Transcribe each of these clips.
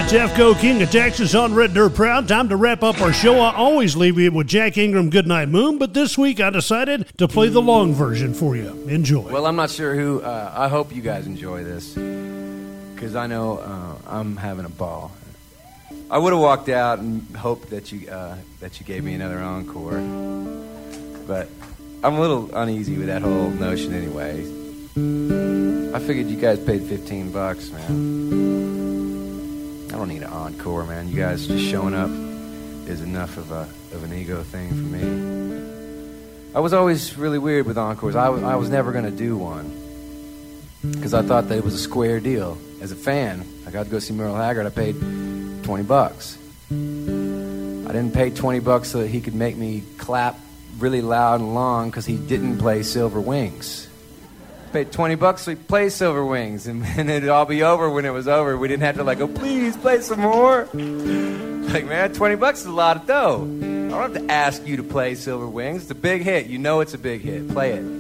Jeffco, King of Texas on Red Dirt Proud. Time to wrap up our show. I always leave you with Jack Ingram, Goodnight Moon, but this week I decided to play the long version for you. Enjoy. Well, I'm not sure who. I hope you guys enjoy this, because I know I'm having a ball. I would have walked out and hoped that you gave me another encore, but I'm a little uneasy with that whole notion anyway. I figured you guys paid $15, man. I don't need an encore, man. You guys just showing up is enough of an ego thing for me. I was always really weird with encores. I was never going to do one because I thought that it was a square deal. As a fan, I got to go see Merle Haggard. I paid $20. I didn't pay $20 so that he could make me clap really loud and long because he didn't play Silver Wings. Paid $20 so he plays Silver Wings, and it'd all be over when it was over. We didn't have to oh, please play some more. Like, man, $20 is a lot of dough. I don't have to ask you to play Silver Wings. It's a big hit. You know it's a big hit. Play it.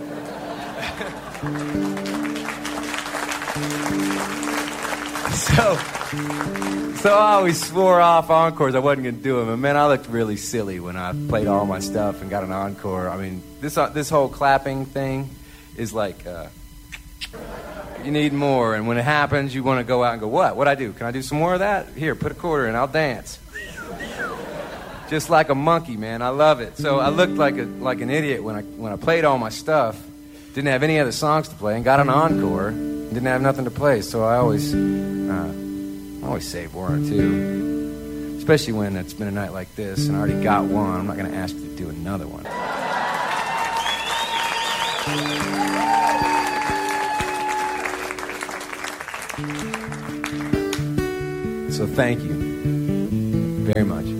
So I always swore off encores. I wasn't going to do them. And, man, I looked really silly when I played all my stuff and got an encore. I mean, this whole clapping thing is like, you need more, and when it happens, you want to go out and go, what'd I do? Can I do some more of that? Here, put a quarter in, I'll dance. Just like a monkey, man, I love it. So I looked like an idiot when I played all my stuff, didn't have any other songs to play, and got an encore, didn't have nothing to play, so I always save one or two, especially when it's been a night like this, and I already got one. I'm not going to ask you to do another one. So thank you very much.